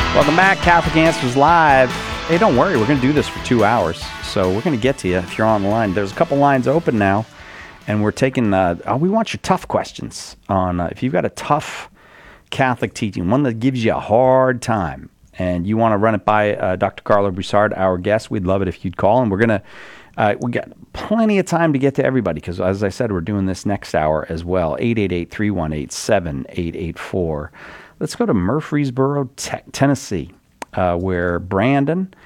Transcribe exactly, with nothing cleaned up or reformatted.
Welcome back, Catholic Answers Live. Hey, don't worry, we're going to do this for two hours, so we're going to get to you if you're on the line. There's a couple lines open now, and we're taking, uh, oh, we want your tough questions on, uh, if you've got a tough Catholic teaching, one that gives you a hard time, and you want to run it by uh, Doctor Carlo Broussard, our guest, we'd love it if you'd call, and we're going to, uh, we got plenty of time to get to everybody, because as I said, we're doing this next hour as well, eight eight eight, three one eight, seven eight eight four. Let's go to Murfreesboro, te- Tennessee, uh, where Brandon